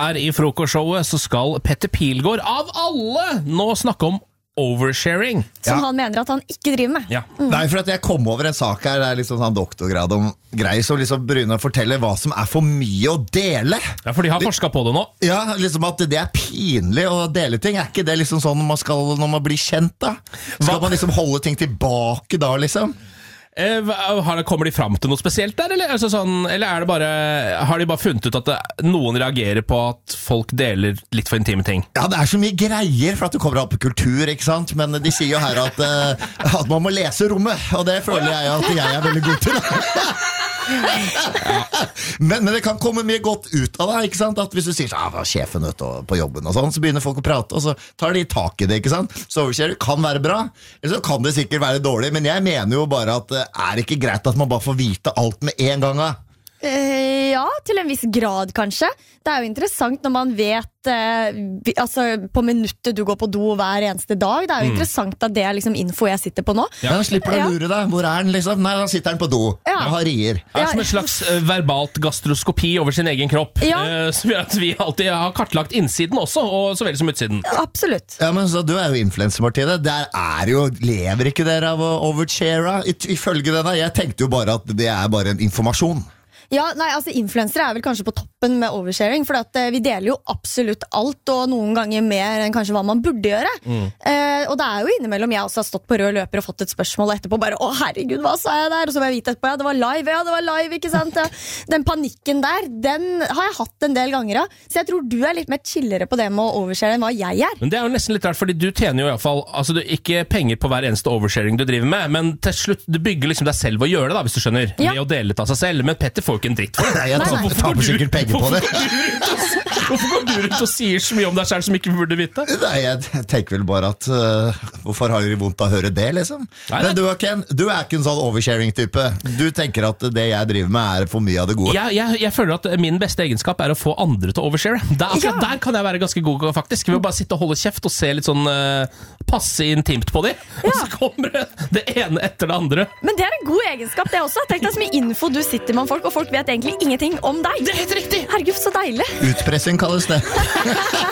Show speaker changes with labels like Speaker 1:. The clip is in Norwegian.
Speaker 1: her i frokostshowet så skal Petter Pilgaard av alle nå snakke om oversharing.
Speaker 2: Som han mener at han ikke driver med.
Speaker 1: Ja.
Speaker 3: Nei, for at jeg kom over en sak her, det liksom sånn doktorgrad om greier som liksom Brune forteller hva som for mye å dele.
Speaker 1: Ja, for de har forsket på det nå.
Speaker 3: Ja, liksom at det pinlig å dele ting. Ikke det liksom sånn når man blir kjent da? Skal man liksom holde ting tilbake da liksom?
Speaker 1: Kommer de frem til noe spesielt der, eller, eller er det bare, har de bare funnet ut at noen reagerer på at folk deler litt for intime ting?
Speaker 3: Ja, det så mye greier for at det kommer opp på kultur, ikke sant? Men de sier jo her at man må lese rommet, og det føler jeg at jeg veldig god til. Men det kan komme mye godt ut av det, ikke sant? At hvis du sier sånn, sjefen på jobben og sånn, så begynner folk å prate, og så tar de tak i det, ikke sant? Så overkjøring kan være bra, eller så kan det sikkert være dårlig, men jeg mener jo bare at det ikke greit at man bare får vite alt med en gang.
Speaker 2: Ja, til en viss grad kanskje. Det jo interessant når man vet altså på minuttet du går på do hver eneste dag. Det jo interessant at det liksom info jeg sitter på nå.
Speaker 3: Ja, slipper du å lure deg. Hvor den liksom? Nei, da sitter den på do. Ja. Har rier.
Speaker 1: Det som en slags verbalt gastroskopi over sin egen kropp.
Speaker 2: Ja.
Speaker 1: Som gjør at vi alltid har kartlagt innsiden også, og så vel som utsiden.
Speaker 2: Absolutt.
Speaker 3: Ja, men så du jo influencer, Martine. Der jo, lever ikke dere av å overshare? Ifølge denne, jeg tenkte jo bare at det bare en informasjon.
Speaker 2: Ja, nei, altså influensere vel kanskje på toppen med oversharing, for at vi deler jo absolutt alt, og noen ganger mer enn kanskje hva man burde gjøre. Og det jo innimellom jeg også har stått på rød løper og fått et spørsmål etterpå, bare, å herregud, hva sa jeg der? Og så må jeg vite etterpå, det var live, ikke sant? Den panikken der, den har jeg hatt en del ganger av, så jeg tror du litt mer chillere på det med å overshare enn hva jeg
Speaker 1: Men det jo nesten litt rart, fordi du tjener jo i hvert fall, altså du ikke penger på hver eneste oversharing du driver med, men til slutt, du bygger liksom deg selv å gjøre det da, hvis du skjønner, med å dele litt av seg selv, men Petter får ikke en dritt for det.
Speaker 3: Nei, jeg tar sikkert penger på det.
Speaker 1: Hvorfor går du rundt og sier så mye om deg selv som ikke burde vite?
Speaker 3: Nei, jeg tenker vel bare at hvorfor har dere vondt av å høre det, liksom?
Speaker 1: Nei,
Speaker 3: men du ikke en sånn oversharing-type. Du tenker at det jeg driver med for mye av det gode.
Speaker 1: Jeg føler at min beste egenskap å få andre til å overshare. Der kan jeg være ganske god, faktisk. Vi må bare sitte og holde kjeft og se litt sånn passe intimt på dem, og så kommer det ene etter det andre.
Speaker 2: Men det en god egenskap, det også. Tenk deg så mye info du sitter med folk, og folk vet egentlig ingenting om deg.
Speaker 1: Det helt riktig.
Speaker 2: Herregud, så deilig.
Speaker 3: Utpressing kalles det.